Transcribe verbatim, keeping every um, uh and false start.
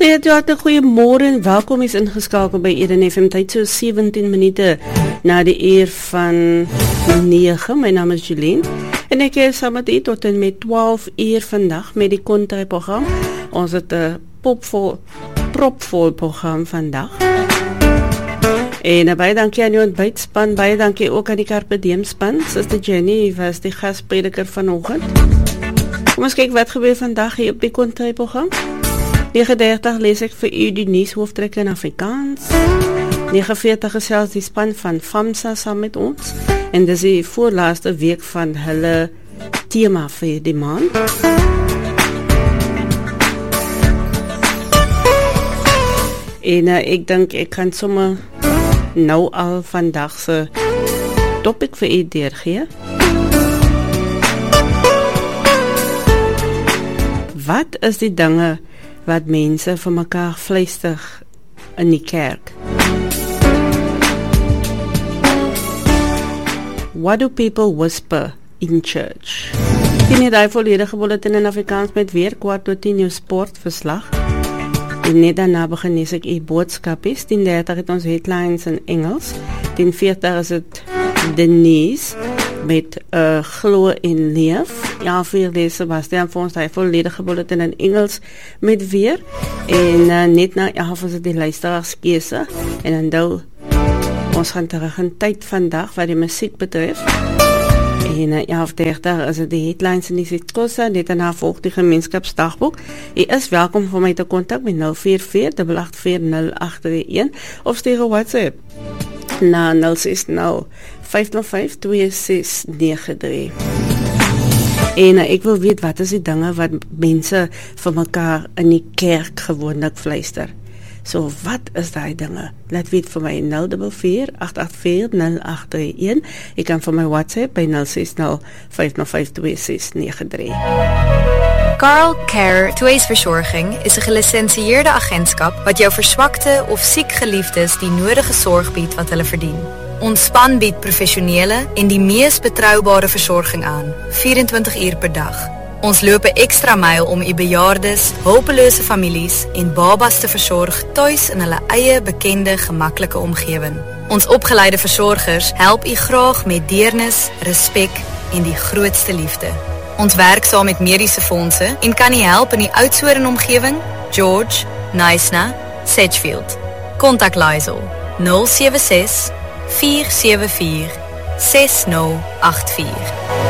Ja, ja, goeiemôre en welkom is ingeskakel by Eden F M tyd so sewentien minute na die uur van nege. My naam is Jolien en ek is saam met u tot en met twaalf uur vandag met die Kontra program. Ons het 'n popvol, propvol program vandag. En uh, baie dankie aan die ontbytspan, baie dankie ook aan die Carpe Diem span. Sister Jenny was die gasprediker vanoggend. Kom ons kyk wat gebeur vandag hier op die Kontra program. nege dertig lees ek vir u die nuushooftrekke in Afrikaans. nege veertig gesels die span van FAMSA saam met ons. En dis die voorlaaste week van hulle tema vir die maand. En uh, ek dink ek kan sommer nou al vandag se topic vir u deurgee. Wat is die dinge wat mense vir mekaar fluister in die kerk? What do people whisper in church? Ken jy die volledige bulletin in Afrikaans met weer kwart tot tien jou sportverslag? En net daarna begin lees ek die boodskapies. tien dertig het ons headlines in Engels. tien veertig is het Denise met uh, Glo en Leef. Ja, vir lees Sebastian vir ons die volledige bulletin in Engels met weer. En uh, net na elf is het die luisteraarskeuse. En dan dou, ons gaan terug in tyd vandag wat die musiek betref. En uh, elf dertig is het die headlines in die Sitkosa. Net daarna volg die gemeenskapsdagboek. U is welkom vir my te kontak met nul vier vier agt agt vier nul agt drie een of stuur 'n WhatsApp na nul ses nul vyf nul vyf twee ses nege drie. En uh, ek wil weet wat is die dinge wat mense vir mekaar in die kerk gewoonlik fluister. So wat is die dinge? Laat weet vir my nul vier vier agt agt vier nul agt drie een. Ek kan vir my WhatsApp by nul ses nul vyf nul vyf twee ses nege drie. Carl Care Tweesversorging is 'n gelisensieerde agentskap wat jou verswakte of siek geliefdes die nodige sorg bied wat hulle verdien. Ons span bied professionele en die mees betroubare versorging aan, vyf en twintig uur per dag. Ons loop 'n ekstra myl om u bejaardes, hulpelose families en babas te versorg tuis in hulle eie bekende, gemaklike omgewing. Ons opgeleide versorgers help u graag met deernis, respek en die grootste liefde. Ons werk saam met mediese fondse en kan u help in die Oudtshoorn omgewing, George, Knysna, Sedgefield. Kontak Lysel nul sewe ses vier sewe vier ses nul agt vier.